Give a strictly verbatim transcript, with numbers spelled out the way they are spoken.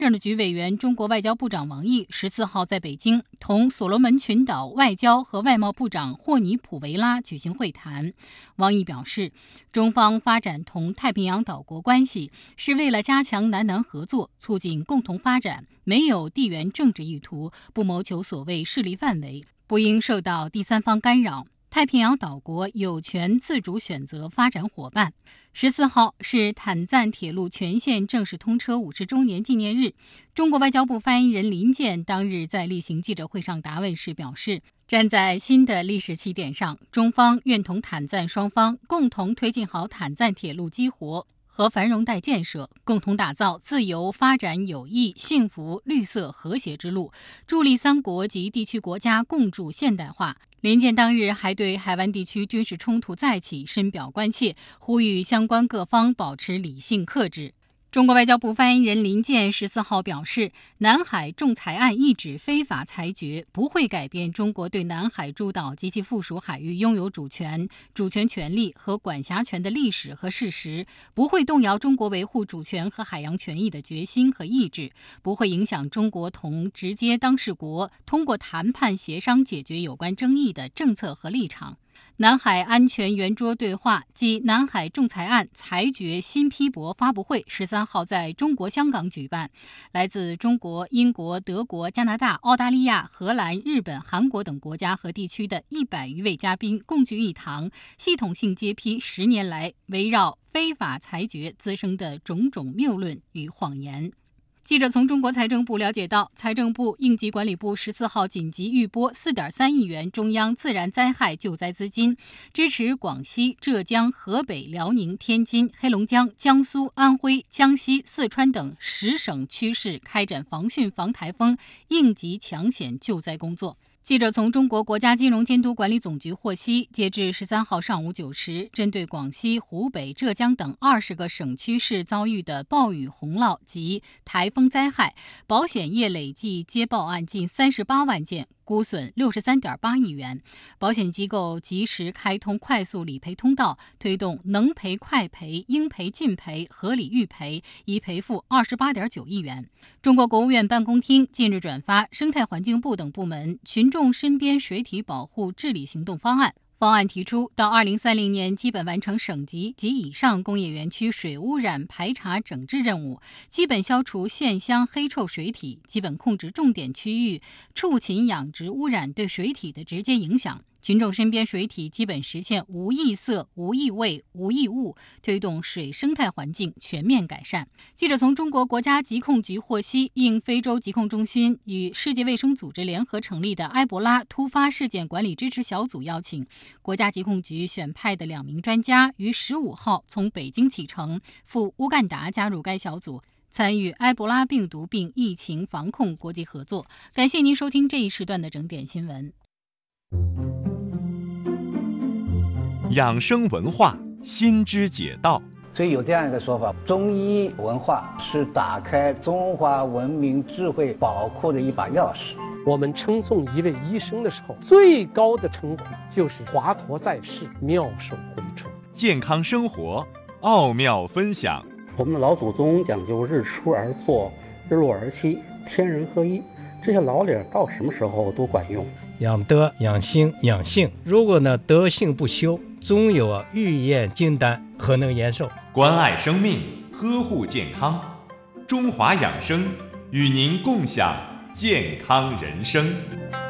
政治局委员、中国外交部长王毅十四号在北京同所罗门群岛外交和外贸部长霍尼普维拉举行会谈。王毅表示，中方发展同太平洋岛国关系是为了加强南南合作，促进共同发展，没有地缘政治意图，不谋求所谓势力范围，不应受到第三方干扰。太平洋岛国有权自主选择发展伙伴。十四号是坦赞铁路全线正式通车五十周年纪念日。中国外交部发言人林健当日在例行记者会上答问时表示，站在新的历史起点上，中方愿同坦赞双方共同推进好坦赞铁路激活和繁荣带建设，共同打造自由、发展、友谊、幸福、绿色、和谐之路，助力三国及地区国家共筑现代化。林健当日还对海湾地区军事冲突再起深表关切，呼吁相关各方保持理性克制。中国外交部发言人林健十四号表示，南海仲裁案一纸非法裁决不会改变中国对南海诸岛及其附属海域拥有主权、主权权利和管辖权的历史和事实，不会动摇中国维护主权和海洋权益的决心和意志，不会影响中国同直接当事国通过谈判协商解决有关争议的政策和立场。南海安全圆桌对话暨南海仲裁案裁决新批驳发布会十三号在中国香港举办，来自中国、英国、德国、加拿大、澳大利亚、荷兰、日本、韩国等国家和地区的一百余位嘉宾共聚一堂，系统性揭批十年来围绕非法裁决滋生的种种谬论与谎言。记者从中国财政部了解到，财政部应急管理部十四号紧急预拨 四点三亿元中央自然灾害救灾资金，支持广西、浙江、河北、辽宁、天津、黑龙江、江苏、安徽、江西、四川等十省区市开展防汛防台风应急抢险救灾工作。记者从中国国家金融监督管理总局获悉，截至十三号上午九时，针对广西、湖北、浙江等二十个省区市遭遇的暴雨洪涝及台风灾害，保险业累计接报案近三十八万件，估损六十三点八亿元。保险机构及时开通快速理赔通道，推动能赔快赔、应赔尽赔、合理预赔，已赔付二十八点九亿元。中国国务院办公厅近日转发生态环境部等部门群众身边水体保护治理行动方案。方案提出，到二零三零年基本完成省级及以上工业园区水污染排查整治任务，基本消除县乡黑臭水体，基本控制重点区域畜禽养殖污染对水体的直接影响。群众身边水体基本实现无异色、无异味、无异物，推动水生态环境全面改善。记者从中国国家疾控局获悉，应非洲疾控中心与世界卫生组织联合成立的埃博拉突发事件管理支持小组邀请，国家疾控局选派的两名专家于十五号从北京启程，赴乌干达加入该小组，参与埃博拉病毒病疫情防控国际合作。感谢您收听这一时段的整点新闻。 养生文化，心知解道。 所以有这样一个说法，中医文化是打开中华文明智慧宝库的一把钥匙。 我们称颂一位医生的时候，最高的称呼就是华佗在世，妙手回春。 健康生活，奥妙分享。 我们的老祖宗讲究日出而作，日落而息，天人合一，这些老理到什么时候都管用。 养德、养心、养性，如果呢德性不修，总有啊欲验金丹，何能延寿？ 关爱生命，呵护健康，中华养生与您共享健康人生。